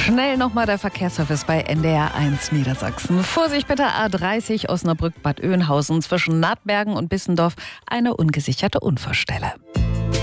Schnell nochmal der Verkehrsservice bei NDR1 Niedersachsen. Vorsicht bitte, A30 Osnabrück-Bad Oeynhausen zwischen Nahtbergen und Bissendorf, eine ungesicherte Unfallstelle.